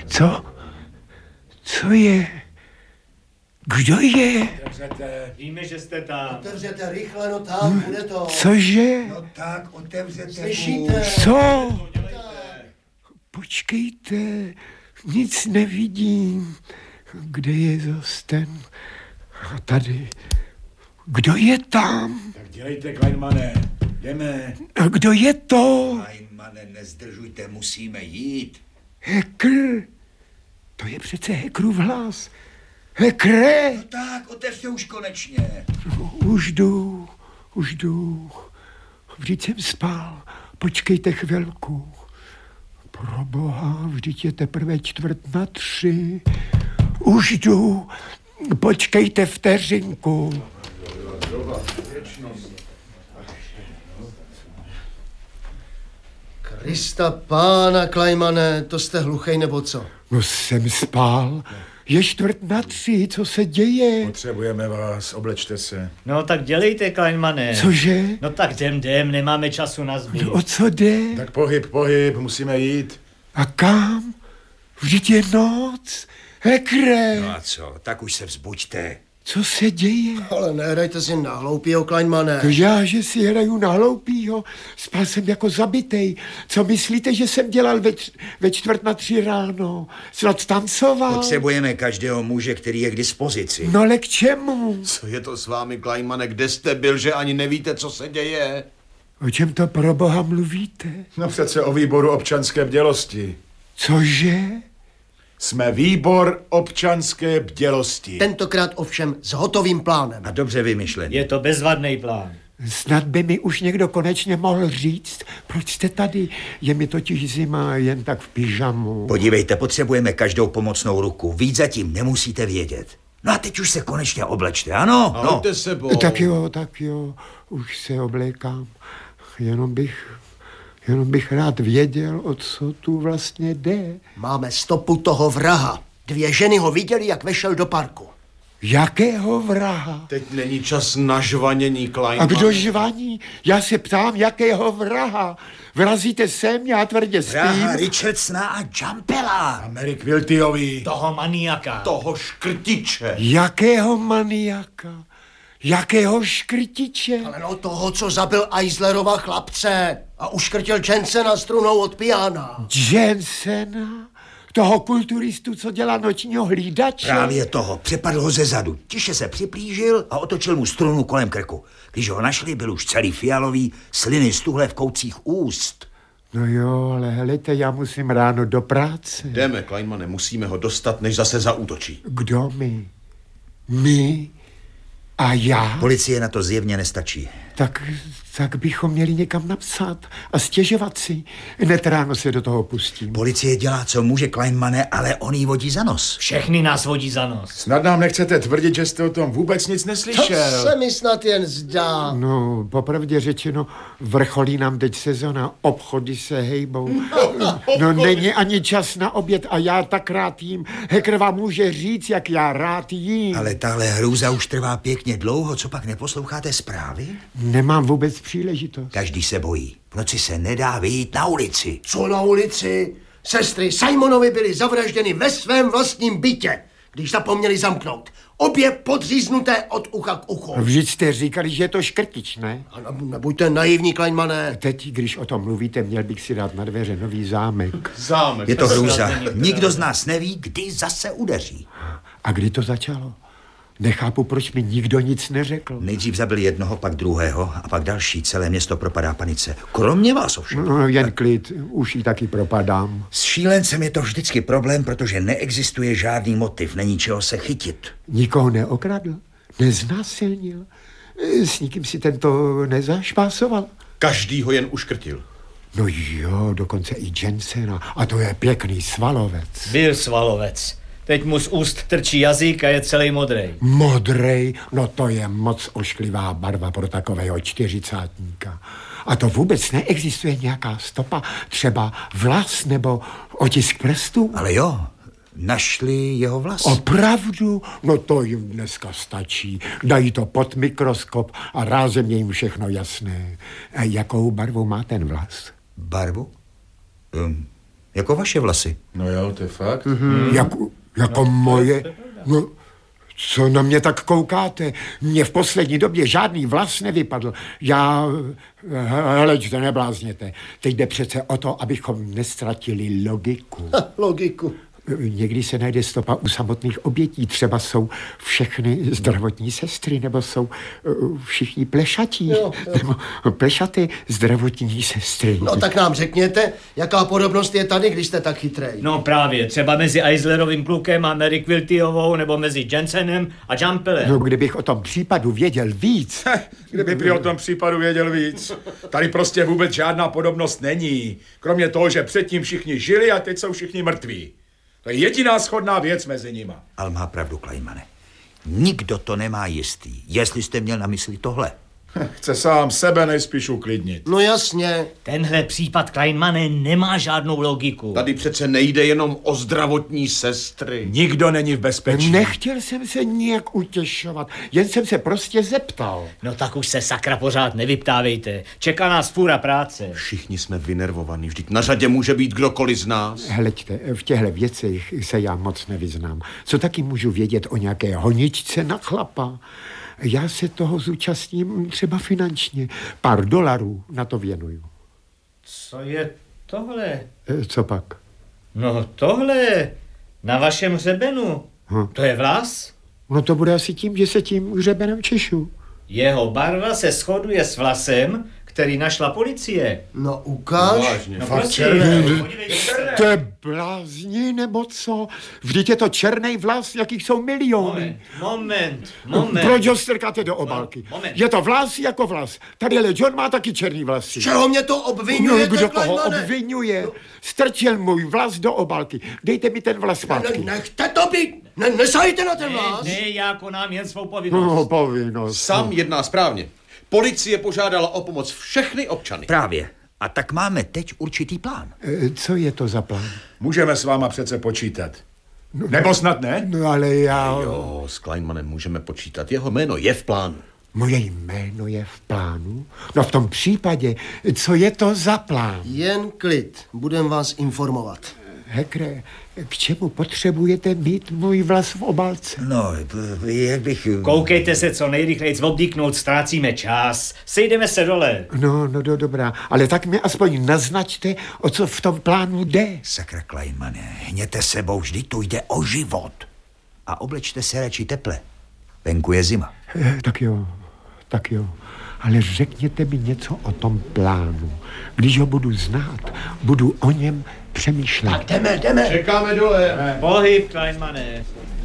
Co? Co je? Kdo je? Otevřete. Víme, že jste tam. Otevřete rychle, no tak, bude to. Cože? No tak, otevřete. Slyšíte? Co? Počkejte, nic nevidím. Kde je zas ten? A tady. Kdo je tam? Tak dělejte, Kleinmane. Jdeme. A kdo je to? Kleinmane, nezdržujte, musíme jít. Hekr. To je přece Hekrův hlas. Hekre! No tak, otevřte už konečně. Už jdu. Vždyť jsem spal. Počkejte chvilku. Proboha, vždyť je teprve 2:45. Už jdu. Počkejte vteřinku. Krista pána, Kleinmane, to jste hluchej nebo co? No jsem spal. Je 2:45, co se děje? Potřebujeme vás, oblečte se. No tak dělejte, Kleinmane. Cože? No tak jdem, nemáme času na zbyt. O co jde? Tak pohyb, musíme jít. A kam? Vždyť je noc. Hekre! No a co, tak už se vzbuďte. Co se děje? Ale nehrajte si na hloupýho, Kleinmane. To já, že si hraju na hloupýho. Spal jsem jako zabitej. Co myslíte, že jsem dělal ve 2:45 ráno? Snad tancoval? Potřebujeme každého muže, který je k dispozici. No ale k čemu? Co je to s vámi, Kleinmane? Kde jste byl, že ani nevíte, co se děje? O čem to pro boha mluvíte? No přece o výboru občanské bdělosti. Cože? Jsme výbor občanské bdělosti. Tentokrát ovšem s hotovým plánem. A dobře vymyšlený. Je to bezvadný plán. Snad by mi už někdo konečně mohl říct, proč jste tady. Je mi totiž zima jen tak v pyžamu. Podívejte, potřebujeme každou pomocnou ruku. Víc zatím nemusíte vědět. No a teď už se konečně oblečte, ano? A No. hoďte sebou. Tak jo, už se oblékám. Jenom bych rád věděl, o co tu vlastně jde. Máme stopu toho vraha. 2 ženy ho viděli, jak vešel do parku. Jakého vraha? Teď není čas na žvanění, A Kleinmane. kdo žvaní? Já se ptám, jakého vraha? Vrazíte sem, já tvrdě Vraha spím. Richardsona a Jumpela. Amerik Wiltyový. Toho maniaka. Toho škrtiče. Jakého maniaka? Jakého škrtiče? Ale no toho, co zabil Eislerova chlapce a uškrtil Jensena strunou od piana. Jensena? Toho kulturistu, co dělá nočního hlídače? Právě toho. Přepadl ho zezadu. Tiše se připlížil a otočil mu strunu kolem krku. Když ho našli, byl už celý fialový, sliny stuhle v koutcích úst. No jo, ale helejte, já musím ráno do práce. Jdeme, Kleinmane, musíme ho dostat, než zase zaútočí. Kdo my? My? A já? Policie na to zjevně nestačí. Tak bychom měli někam napsat a stěžovat si. Hned ráno se do toho pustím. Policie dělá, co může, Kleinmane, ale on jí vodí za nos. Všechny nás vodí za nos. Snad nám nechcete tvrdit, že jste o tom vůbec nic To neslyšel. se mi snad jen zdá. No, popravdě řečeno, vrcholí nám teď sezona, obchody se hejbou. No, není ani čas na oběd a já tak rád jím. Hekr vám může říct, jak já rád jím. Ale tahle hrůza už trvá pěkně dlouho, co pak neposloucháte zprávy? Nemám vůbec příležitost. Každý se bojí. V noci se nedá vyjít na ulici. Co na ulici? Sestry Simonovi byly zavražděny ve svém vlastním bytě, když zapomněli zamknout. Obě podříznuté od ucha k uchu. Vždyť jste říkali, že je to škrtič, ne? A nebuďte naivní, Kleinmane. Teď, když o tom mluvíte, měl bych si dát na dveře nový zámek. Zámek. Je to hrůza. Nikdo z nás neví, kdy zase udeří. A kdy to začalo? Nechápu, proč mi nikdo nic neřekl. Nejdřív zabil jednoho, pak druhého a pak další. Celé město propadá panice. Kromě vás ovšem. No, jen klid, už ji taky propadám. S šílencem je to vždycky problém, protože neexistuje žádný motiv, není čeho se chytit. Nikoho neokradl, neznásilnil, s nikým si tento nezašpásoval. Každý ho jen uškrtil. No jo, dokonce i Jensena, a to je pěkný svalovec. Byl svalovec. Teď mu z úst trčí jazyk a je celý modrej. Modrej, no to je moc ošklivá barva pro takového 40. A to vůbec neexistuje nějaká stopa, třeba vlas nebo otisk prstů? Ale jo, našli jeho vlas. Opravdu? No to jim dneska stačí. Dají to pod mikroskop a rázem je jim všechno jasné. A jakou barvu má ten vlas? Barvu? Jako vaše vlasy. No jo, to je fakt. Jako moje? No, co na mě tak koukáte? Mně v poslední době žádný vlas nevypadl. Hleďte, neblázněte. Teď jde přece o to, abychom nestratili logiku. Logiku. Někdy se najde stopa u samotných obětí. Třeba jsou všechny zdravotní sestry, nebo jsou všichni plešatí. Nebo plešaté zdravotní sestry. No tak nám řekněte, jaká podobnost je tady, když jste tak chytrej. No právě, třeba mezi Eislerovým klukem a Mary Quiltyovou, nebo mezi Jensenem a Jumpelem. No, kdybych o tom případu věděl víc. Kdyby prý o tom případu věděl víc. Tady prostě vůbec žádná podobnost není. Kromě toho, že předtím všichni žili a teď jsou všichni mrtví. To je jediná shodná věc mezi nima. Ale má pravdu, Kleinmane. Nikdo to nemá jistý, jestli jste měl na mysli tohle. Chce sám sebe nejspíš uklidnit. No jasně. Tenhle případ Kleinmane nemá žádnou logiku. Tady přece nejde jenom o zdravotní sestry. Nikdo není v bezpečí. Nechtěl jsem se nijak utěšovat, jen jsem se prostě zeptal. No tak už se sakra pořád nevyptávejte. Čeká nás fůra práce. Všichni jsme vynervovaní, vždyť na řadě může být kdokoliv z nás. Hleďte, v těchto věcech se já moc nevyznám. Co taky můžu vědět o nějaké honičce na chlapa? Já se toho zúčastním třeba finančně. Pár dolarů na to věnuju. Co je tohle? Co pak? No tohle, na vašem hřebenu. To je vlas? No to bude asi tím, že se tím hřebenem češu. Jeho barva se shoduje s vlasem, který našla policie. No ukáž. Vážně. No Fakt prosím, červený. podívejte se. Jste blázni nebo co? Vždyť je to černý vlas, jakých jsou miliony. Moment. Proč ho strkáte do obálky? Moment. Je to vlas jako vlas. Tadyhle John má taky černý vlasy. Čeho mě to No, obvinujete, kdo toho Kleinmane? obvinuje? Strčil můj vlas do obálky. Dejte mi ten vlas zpátky. Nechte to být. Nesajte na ten vás. Ne, já konám jen svou povinnost. No, povinnost. Sám jedná správně. Policie požádala o pomoc všechny občany. Právě. A tak máme teď určitý plán. Co je to za plán? Můžeme s váma přece počítat. Nebo snad ne? No ale já... Jo, s Kleinmanem můžeme počítat. Jeho jméno je v plánu. Moje jméno je v plánu? No v tom případě, co je to za plán? Jen klid. Budem vás informovat. Hekre, k čemu potřebujete mít můj vlas v obálce? No, jak bych... Koukejte se co nejrychleji obdýknout, ztrácíme čas. Sejdeme se dole. No, dobrá, ale tak mi aspoň naznačte, o co v tom plánu jde. Sakra, Kleinmane, hněte sebou, vždyť tu jde o život. A oblečte se radši teple. Venku je zima. Tak jo. Ale řekněte mi něco o tom plánu. Když ho budu znát, budu o něm přemýšlet. Tak jdeme. Čekáme dole. Pohyb, Kleinmane.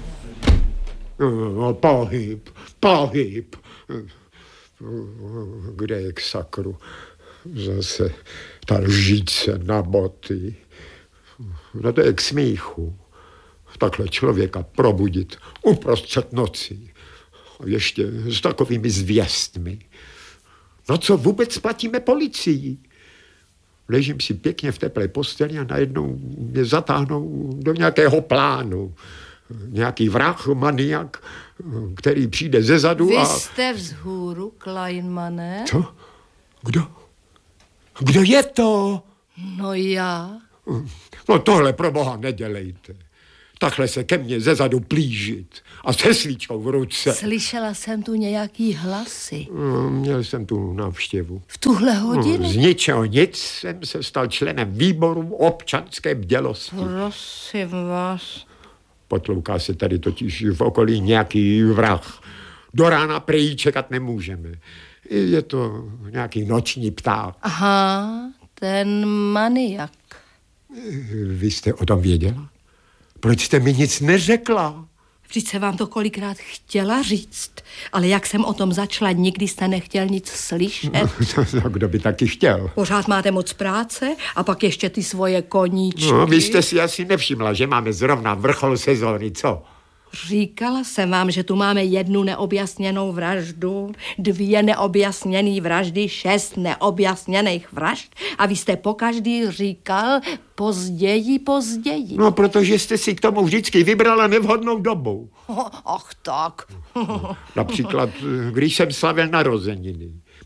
No, pohyb. Kde je k sakru? Zase ta lžíce na boty. No to je k smíchu. Takhle člověka probudit uprostřed noci. A ještě s takovými zvěstmi. No co vůbec platíme policii? Ležím si pěkně v teplé posteli a najednou mě zatáhnou do nějakého plánu. Nějaký vrah, maniak, který přijde zezadu a... Vy jste vzhůru, Kleinmane? Co? Kdo? Kdo je to? No já. No tohle pro boha nedělejte. Takhle se ke mně zezadu plížit a se svíčkou v ruce. Slyšela jsem tu nějaký hlasy. Měl jsem tu návštěvu. V tuhle hodinu? Z ničeho nic jsem se stal členem výboru občanské bdělosti. Prosím vás. Potlouká se tady totiž v okolí nějaký vrah. Do rána prý čekat nemůžeme. Je to nějaký noční pták. Aha, ten maniak. Vy jste o tom věděla? Proč jste mi nic neřekla? Vždyť se vám to kolikrát chtěla říct, ale jak jsem o tom začala, nikdy jste nechtěl nic slyšet. Kdo by taky chtěl? Pořád máte moc práce a pak ještě ty svoje koníčky. No, vy jste si asi nevšimla, že máme zrovna vrchol sezóny, co? Říkala jsem vám, že tu máme 1 neobjasněnou vraždu, 2 neobjasněné vraždy, 6 neobjasněných vražd a vy jste pokaždý říkal později. No, protože jste si k tomu vždycky vybrala nevhodnou dobu. Ach tak. Například, když jsem slavil narozeniny.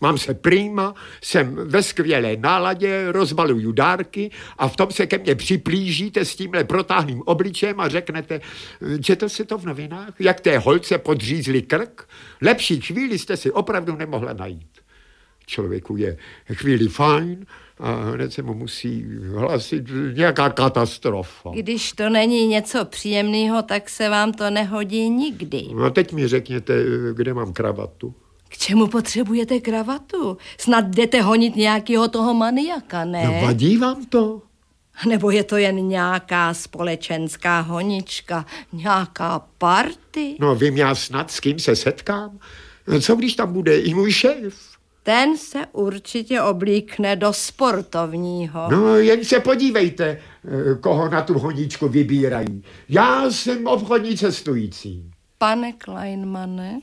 Mám se prýma, jsem ve skvělé náladě, rozbaluju dárky a v tom se ke mně připlížíte s tímhle protáhlým obličejem a řeknete, četl se to v novinách, jak té holce podřízli krk? Lepší chvíli jste si opravdu nemohla najít. Člověku je chvíli fajn a hned se mu musí hlasit nějaká katastrofa. Když to není něco příjemného, tak se vám to nehodí nikdy. No teď mi řekněte, kde mám kravatu. K čemu potřebujete kravatu? Snad jdete honit nějakého toho maniaka, ne? No vadí vám to? Nebo je to jen nějaká společenská honička, nějaká party? No vím já snad, s kým se setkám. Co když tam bude i můj šéf? Ten se určitě oblíkne do sportovního. No, jen se podívejte, koho na tu honičku vybírají. Já jsem obchodní cestující. Pane Kleinmane,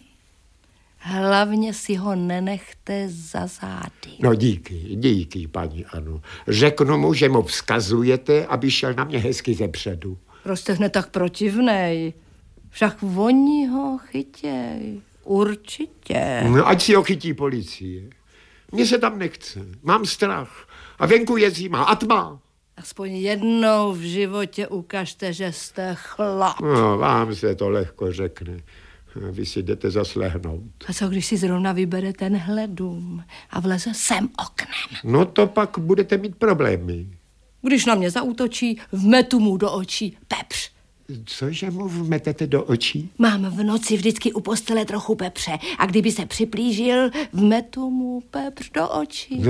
hlavně si ho nenechte za zády. No díky, paní Ano. Řeknu mu, že mu vzkazujete, aby šel na mě hezky zepředu. Prostě hned tak protivnej. Však oni ho chytěj. Určitě. No, ať si ho chytí policie. Mně se tam nechce. Mám strach. A venku je zima a tma. Aspoň jednou v životě ukažte, že jste chlap. No, vám se to lehko řekne. Vy si jdete zaslehnout. A co když si zrovna vybere tenhle dům a vleze sem oknem? No to pak budete mít problémy. Když na mě zaútočí, vmetu mu do očí pepř. Cože mu vmetete do očí? Mám v noci vždycky u postele trochu pepře a kdyby se připlížil, vmetu mu pepř do očí.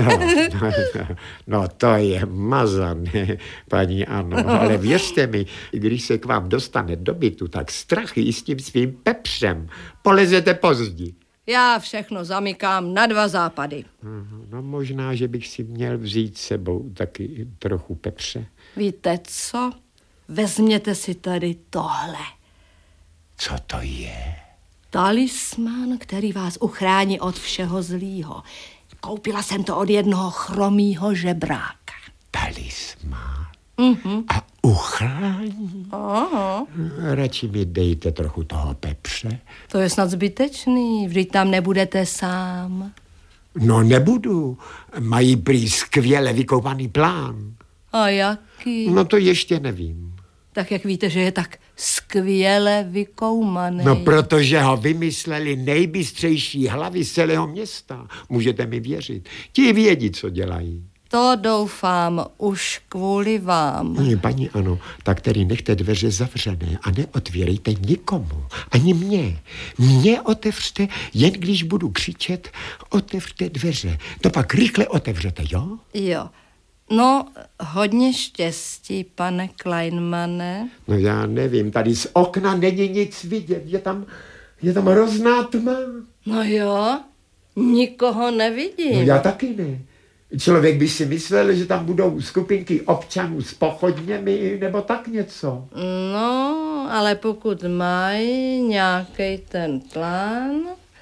No to je mazané, paní Ano, ale věřte mi, když se k vám dostane do bytu, tak strachy i s tím svým pepřem polezete pozdi. Já všechno zamykám na 2 západy. No možná, že bych si měl vzít sebou taky trochu pepře. Víte co? Vezměte si tady tohle. Co to je? Talisman, který vás uchrání od všeho zlýho. Koupila jsem to od jednoho chromýho žebráka. Talisman? Mhm. A uchrání? Aha. Radši mi dejte trochu toho pepře. To je snad zbytečný, vždyť tam nebudete sám. No nebudu. Mají prý skvěle vykoupaný plán. A jaký? No to ještě nevím. Tak jak víte, že je tak skvěle vykoumaný. No protože ho vymysleli nejbystřejší hlavy z celého města. Můžete mi věřit. Ti vědí, co dělají. To doufám už kvůli vám. Paní Ano, tak tedy nechte dveře zavřené a neotvírejte nikomu. Ani mě. Mě otevřte, jen když budu křičet, otevřte dveře. To pak rychle otevřete, jo? Jo. No, hodně štěstí, pane Kleinmane. No já nevím, tady z okna není nic vidět. Je tam hrozná tma. No jo, nikoho nevidím. No já taky ne. Člověk by si myslel, že tam budou skupinky občanů s pochodněmi nebo tak něco. No, ale pokud mají nějaký ten plán...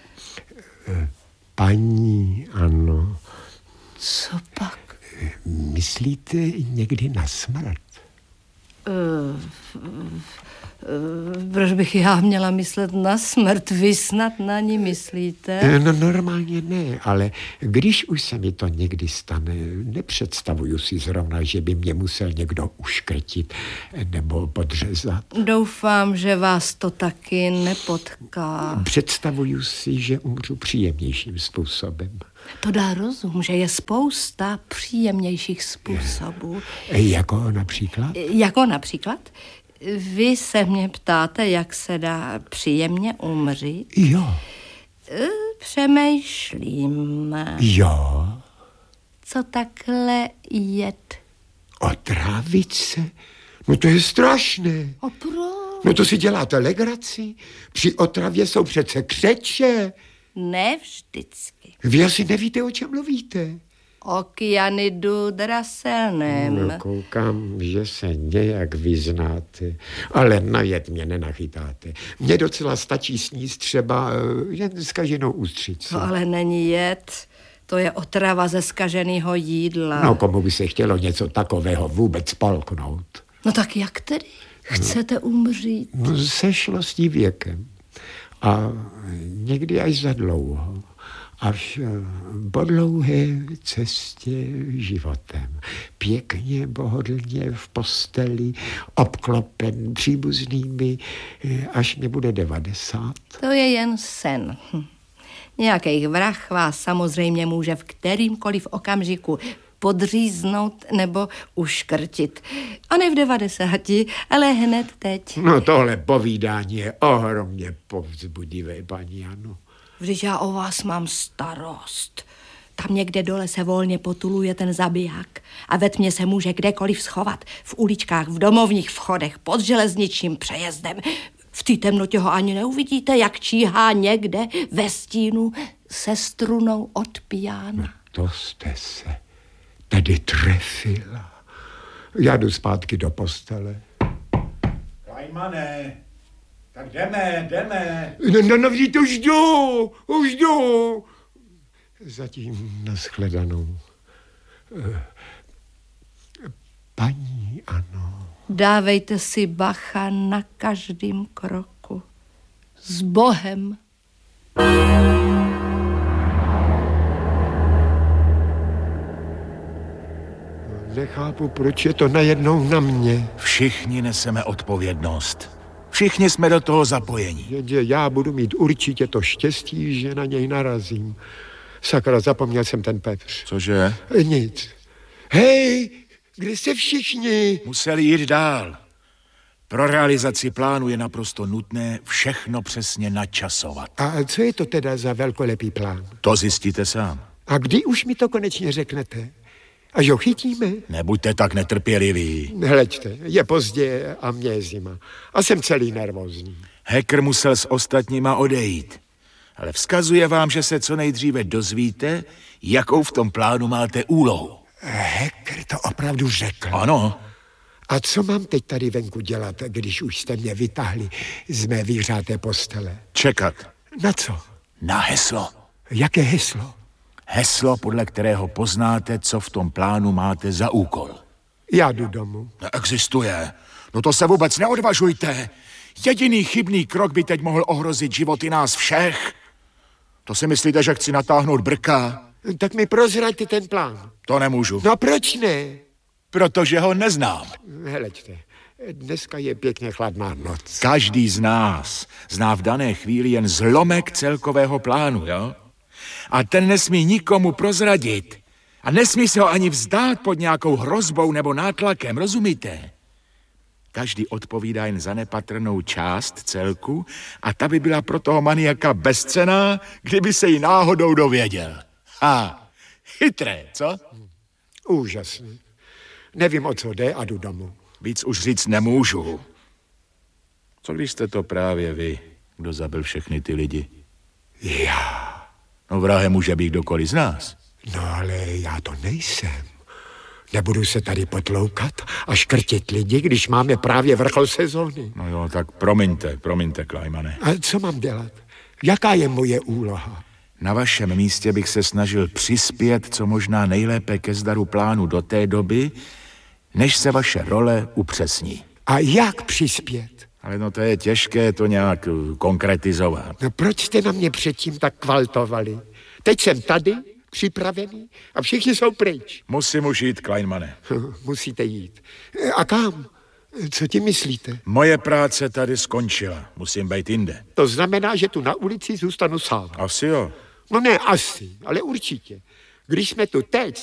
Paní Ano. Co pak? Myslíte někdy na smrt? Proč bych já měla myslet na smrt? Vy snad na ní myslíte? No normálně ne, ale když už se mi to někdy stane, nepředstavuju si zrovna, že by mě musel někdo uškrtit nebo podřezat. Doufám, že vás to taky nepotká. Představuju si, že umřu příjemnějším způsobem. To dá rozum, že je spousta příjemnějších způsobů. Jako například? Jako například? Vy se mě ptáte, jak se dá příjemně umřít? Jo. Přemýšlím. Jo. Co takhle jet? Otrávit se? No to je strašné. A proč? No to si děláte legraci. Při otravě jsou přece křeče. Ne vždycky. Vy asi nevíte, o čem mluvíte. O kyanidu draselném. No, koukám, že se nějak vyznáte, ale na jed mě nenachytáte. Mně docela stačí sníst třeba jen zkaženou ústřici. To ale není jed, to je otrava ze zkaženého jídla. No, komu by se chtělo něco takového vůbec polknout? No tak jak tedy? Chcete umřít? No, sešlostí věkem. A někdy až za dlouho. až po dlouhé cestě životem. Pěkně, pohodlně v posteli, obklopen příbuznými, až mě bude 90. To je jen sen. Nějaký vrah vás samozřejmě může v kterýmkoliv okamžiku podříznout nebo uškrtit. A ne v 90, ale hned teď. No tohle povídání je ohromně povzbudivé, paní Jano. Vždyť já o vás mám starost. Tam někde dole se volně potuluje ten zabiják a ve tmě se může kdekoliv schovat. V uličkách, v domovních vchodech, pod železničním přejezdem. V té temnotě ho ani neuvidíte, jak číhá někde ve stínu se strunou od piána. To jste se tady trefila. Já jdu zpátky do postele. Kleinmane, tak jdeme. No, vždyť už jdu. Zatím nashledanou. Paní Ano. Dávejte si bacha na každém kroku. S Bohem. Nechápu, proč je to najednou na mě. Všichni neseme odpovědnost. Všichni jsme do toho zapojení. Jenže já budu mít určitě to štěstí, že na něj narazím. Sakra, zapomněl jsem ten pepř. Cože? Nic. Hej, kde jste všichni? Museli jít dál. Pro realizaci plánu je naprosto nutné všechno přesně načasovat. A co je to teda za velkolepý plán? To zjistíte sám. A kdy už mi to konečně řeknete? Až ho chytíme? Nebuďte tak netrpěliví. Hleďte, je pozdě a mě je zima. A jsem celý nervózní. Hacker musel s ostatníma odejít. Ale vzkazuje vám, že se co nejdříve dozvíte, jakou v tom plánu máte úlohu. Hacker to opravdu řekl. Ano. A co mám teď tady venku dělat, když už jste mě vytáhli z mé vyhřáté postele? Čekat. Na co? Na heslo. Jaké heslo? Heslo, podle kterého poznáte, co v tom plánu máte za úkol. Já jdu domů. Neexistuje. No to se vůbec neodvažujte. Jediný chybný krok by teď mohl ohrozit životy nás všech. To si myslíte, že chci natáhnout brka? Tak mi prozraďte ten plán. To nemůžu. No proč ne? Protože ho neznám. Hleďte, dneska je pěkně chladná noc. Každý z nás zná v dané chvíli jen zlomek celkového plánu, jo? A ten nesmí nikomu prozradit. A nesmí se ho ani vzdát pod nějakou hrozbou nebo nátlakem, rozumíte? Každý odpovídá jen za nepatrnou část celku a ta by byla pro toho maniaka bezcenná, kdyby se jí náhodou dověděl. Chytré, co? Úžasné. Nevím, o co jde a jdu domů. Víc už říct nemůžu. Co když jste to právě vy, kdo zabil všechny ty lidi? Já. No vrahem může být kdokoliv z nás. No ale já to nejsem. Nebudu se tady potloukat a škrtit lidi, když máme právě vrchol sezóny. No jo, tak promiňte, Kleinmane. A co mám dělat? Jaká je moje úloha? Na vašem místě bych se snažil přispět co možná nejlépe ke zdaru plánu do té doby, než se vaše role upřesní. A jak přispět? Ale no to je těžké to nějak konkretizovat. No proč jste na mě předtím tak kvaltovali? Teď jsem tady, připravený a všichni jsou pryč. Musím už jít, Kleinmane. Musíte jít. A kam? Co ti myslíte? Moje práce tady skončila. Musím být jinde. To znamená, že tu na ulici zůstanu sám. Asi jo. No ne asi, ale určitě. Když jsme tu teď